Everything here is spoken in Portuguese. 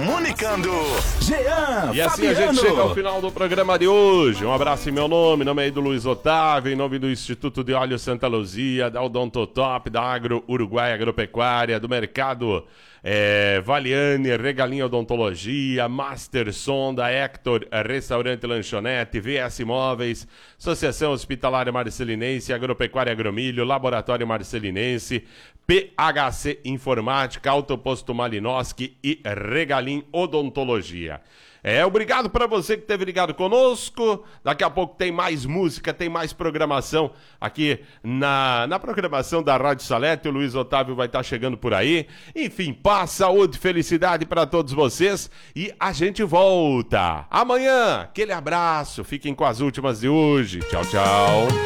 comunicando. Jean E assim Fabiano. a gente chega ao final do programa de hoje. Um abraço em meu nome aí do Luiz Otávio, em nome do Instituto de Óleo Santa Luzia, da Odontotop, da Agro Uruguai Agropecuária, do Mercado Valiane, Regalinha Odontologia, Master Sonda, Hector Restaurante Lanchonete, VS Imóveis, Associação Hospitalária Marcelinense, Agropecuária Agromilho, Laboratório Marcelinense, PHC Informática, Autoposto Malinowski e Regalim Odontologia. Obrigado para você que esteve ligado conosco. Daqui a pouco tem mais música, tem mais programação aqui na programação da Rádio Salete. O Luiz Otávio vai estar chegando por aí. Enfim, paz, saúde, felicidade para todos vocês e a gente volta amanhã. Aquele abraço, fiquem com as últimas de hoje. Tchau, tchau.